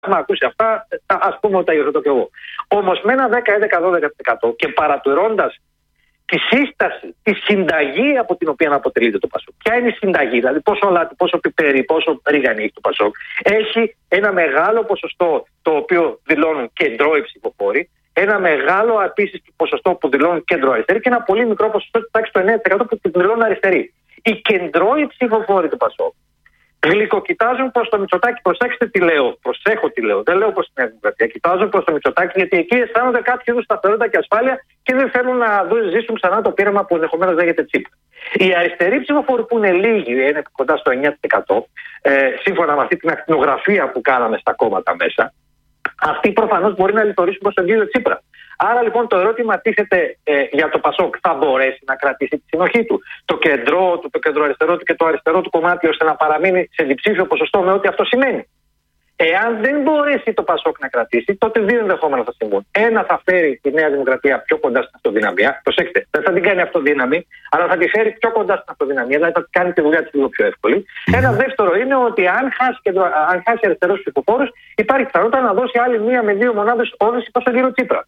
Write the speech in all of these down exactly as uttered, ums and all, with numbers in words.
έχουμε ακούσει αυτά, ας πούμε ότι τα υιοθετώ και εγώ. Όμως με ένα δέκα, έντεκα, δώδεκα τοις εκατό και παρατηρώντας τη σύσταση, τη συνταγή από την οποία αποτελείται το Πασόκ. Ποια είναι η συνταγή, δηλαδή πόσο λάτι, πόσο πιπέρι, πόσο ρίγανη έχει το Πασόκ. Έχει ένα μεγάλο ποσοστό το οποίο δηλώνουν κεντρώοι ψηφοφόροι, ένα μεγάλο επίσης ποσοστό που δηλώνουν κεντροαριστεροί και ένα πολύ μικρό ποσοστό της τάξης του εννέα τοις εκατό που δηλώνουν αριστεροί. Οι κεντρώοι ψηφοφόροι του Πασόκ γλυκοκοιτάζουν προς το Μητσοτάκη. Προσέξτε τι λέω, προσέχω τι λέω. Δεν λέω προς τη Νέα Δημοκρατία. Κοιτάζουν προς το Μητσοτάκη γιατί εκεί αισθάνονται κάποιο είδους σταθερότητα και ασφάλεια και δεν θέλουν να ζήσουν ξανά το πείραμα που ενδεχομένως λέγεται Τσίπρα. Οι αριστεροί ψηφοφόροι που είναι λίγοι, είναι κοντά στο εννέα τοις εκατό, ε, σύμφωνα με αυτή την ακτινογραφία που κάναμε στα κόμματα μέσα, αυτοί προφανώς μπορεί να λειτουργήσουν προς τον κύριο Τσίπρα. Άρα λοιπόν το ερώτημα τίθεται ε, για το Πασόκ, θα μπορέσει να κρατήσει τη συνοχή του, το κεντρό του, το κεντροαριστερό του και το αριστερό του κομμάτι, ώστε να παραμείνει σε διψήφιο ποσοστό με ό,τι αυτό σημαίνει. Εάν δεν μπορέσει το Πασόκ να κρατήσει, τότε δύο ενδεχόμενα θα συμβούν. Ένα, θα φέρει τη Νέα Δημοκρατία πιο κοντά στην αυτοδυναμία. Προσέξτε, δεν θα την κάνει αυτοδύναμη, αλλά θα τη φέρει πιο κοντά στην αυτοδυναμία, δηλαδή θα κάνει τη δουλειά τη λίγο πιο εύκολη. Mm. Ένα δεύτερο είναι ότι αν χάσει, αν χάσει αριστερούς ψηφοφόρους, υπάρχει πιθανότητα να δώσει άλλη μία με δύο μονάδες όθηση προς τον κύριο Τσίπρα.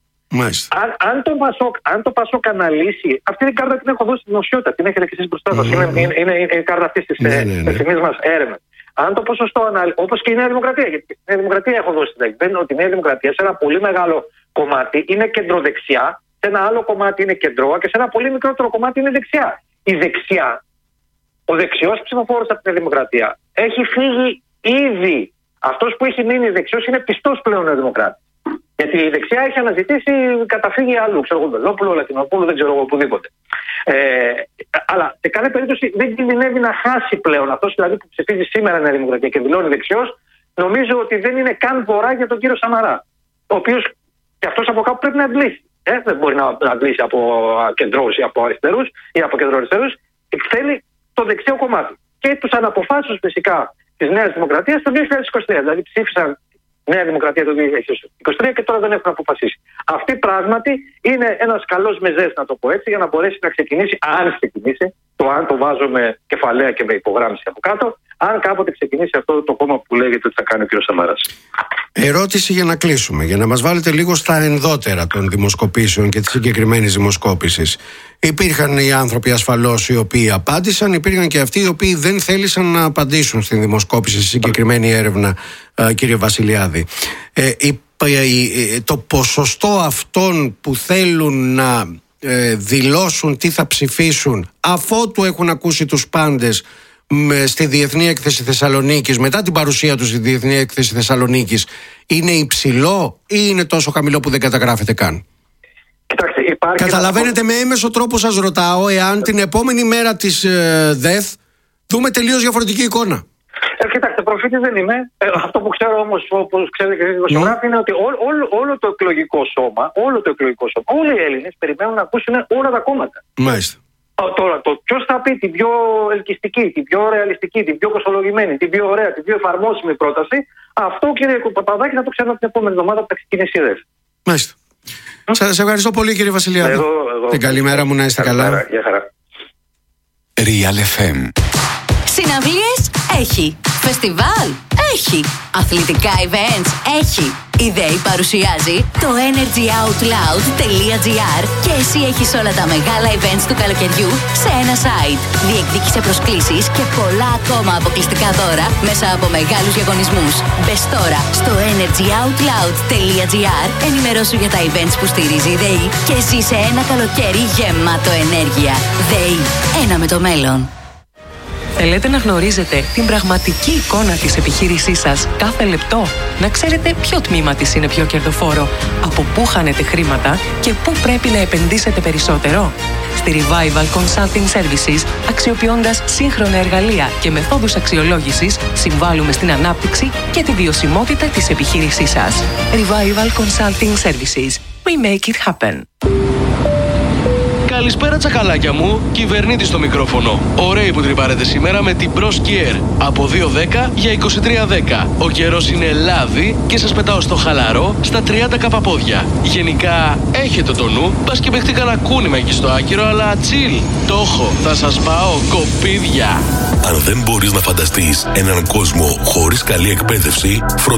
Αν, αν, το Πασόκ, αν το Πασόκ αναλύσει, αυτή είναι η κάρτα την έχω δώσει στην δημοσιότητα, την έχετε και εσείς μπροστά σας. Mm. Είναι, είναι, είναι, είναι η κάρτα αυτή τη εθνική μας έρευνα. Αν το ποσοστό αναλύσει, όπως και η Νέα Δημοκρατία, γιατί η Νέα Δημοκρατία έχω δώσει την δεν είναι ότι η Νέα Δημοκρατία σε ένα πολύ μεγάλο κομμάτι είναι κεντροδεξιά, σε ένα άλλο κομμάτι είναι κεντρώα και σε ένα πολύ μικρότερο κομμάτι είναι δεξιά. Η δεξιά, ο δεξιός ψηφοφόρος από την Νέα Δημοκρατία έχει φύγει ήδη. Αυτός που έχει μείνει δεξιός είναι πιστός πλέον ο Δημοκράτης. Γιατί η δεξιά έχει αναζητήσει καταφύγει αλλού, ξέρω εγώ, Βελόπουλο, Λατινοπούλο, δεν ξέρω εγώ, οπουδήποτε. Ε, αλλά σε κάθε περίπτωση δεν κινδυνεύει να χάσει πλέον. Αυτός δηλαδή που ψηφίζει σήμερα η Νέα Δημοκρατία και δηλώνει δεξιός, νομίζω ότι δεν είναι καν βορρά για τον κύριο Σαμαρά. Ο οποίος και αυτός από κάπου πρέπει να αντλήσει. Ε, δεν μπορεί να αντλήσει από κεντρώους ή από αριστερούς ή από κεντροαριστερούς. Θέλει το δεξιό κομμάτι. Και τους αναποφάσισους φυσικά της Νέας Δημοκρατίας το δύο χιλιάδες είκοσι τρία. Δηλαδή ψήφισαν Νέα Δημοκρατία το δύο χιλιάδες είκοσι τρία και τώρα δεν έχουν αποφασίσει. Αυτή πράγματι είναι ένας καλός μεζές, να το πω έτσι, για να μπορέσει να ξεκινήσει, αν ξεκινήσει, το αν το βάζω με κεφαλαία και με υπογράμμιση από κάτω, αν κάποτε ξεκινήσει αυτό το κόμμα που λέγεται ότι θα κάνει ο κ. Σαμαράς. Ερώτηση για να κλείσουμε, για να μας βάλετε λίγο στα ενδότερα των δημοσκοπήσεων και της συγκεκριμένης δημοσκόπησης. Υπήρχαν οι άνθρωποι ασφαλώς οι οποίοι απάντησαν, υπήρχαν και αυτοί οι οποίοι δεν θέλησαν να απαντήσουν στην δημοσκόπηση, στη συγκεκριμένη έρευνα, κύριε Βασιλιάδη. Ε, το ποσοστό αυτών που θέλουν να ε, δηλώσουν τι θα ψηφίσουν αφότου έχουν ακούσει τους πάντες στη Διεθνή Έκθεση Θεσσαλονίκης, μετά την παρουσία τους στη Διεθνή Έκθεση Θεσσαλονίκης, είναι υψηλό ή είναι τόσο χαμηλό που δεν καταγράφεται καν? Κοιτάξτε, υπάρχει Καταλαβαίνετε, με έμεσο τρόπο σας ρωτάω εάν την επόμενη μέρα της ε, ΔΕΘ δούμε τελείως διαφορετική εικόνα. Ε, κοιτάξτε, προφήτης δεν είμαι. Ε, αυτό που ξέρω όμως, όπως ξέρετε και οι δημοσιογράφοι, είναι ότι ό, ό, όλο το εκλογικό σώμα, όλο το εκλογικό σώμα, όλοι οι Έλληνες περιμένουν να ακούσουν όλα τα κόμματα. Μάλιστα. Τώρα, το ποιος θα πει την πιο ελκυστική, την πιο ρεαλιστική, την πιο κοσολογημένη, την πιο ωραία, την πιο εφαρμόσιμη πρόταση, αυτό, κύριε Παπαδάκη, θα το ξέρουμε την επόμενη εβδομάδα που θα ξεκινήσει η ΔΕΘ. Μάλιστα. Mm. Σας ευχαριστώ πολύ, κύριε Βασιλιάδη. Εγώ, εγώ. Την καλημέρα μου, να είστε καλά. Γεια χαρά. Real εφ εμ. Συναυλίες έχει. Φεστιβάλ έχει. Αθλητικά events έχει. Η ΔΕΗ παρουσιάζει το energy out loud τελεία τζι άρ και εσύ έχεις όλα τα μεγάλα events του καλοκαιριού σε ένα site. Διεκδίκησε προσκλήσεις και πολλά ακόμα αποκλειστικά δώρα μέσα από μεγάλους διαγωνισμούς. Μπες τώρα στο energy out loud τελεία τζι άρ, ενημερώσου για τα events που στηρίζει η ΔΕΗ και ζήσε ένα καλοκαίρι γεμάτο ενέργεια. ΔΕΗ, ένα με το μέλλον. Θέλετε να γνωρίζετε την πραγματική εικόνα της επιχείρησής σας κάθε λεπτό? Να ξέρετε ποιο τμήμα της είναι πιο κερδοφόρο, από πού χάνετε χρήματα και πού πρέπει να επενδύσετε περισσότερο? Στη Revival Consulting Services, αξιοποιώντας σύγχρονα εργαλεία και μεθόδους αξιολόγησης, συμβάλλουμε στην ανάπτυξη και τη βιωσιμότητα της επιχείρησής σας. Revival Consulting Services. We make it happen. Καλησπέρα τσακαλάκια μου, κυβερνήτη στο μικρόφωνο. Ωραίοι που τρυπάρετε σήμερα με την Bros Gear από δύο δέκα για είκοσι τρία δέκα. Ο καιρός είναι λάδι και σας πετάω στο χαλαρό στα τριάντα καπαπόδια. Γενικά έχετε το νου, πας και παιχτεί κανένα κούνημα εκεί στο άκυρο, αλλά chill. Το έχω, θα σας πάω κοπίδια. Αν δεν μπορείς να φανταστείς έναν κόσμο χωρίς καλή εκπαίδευση, φροντίστε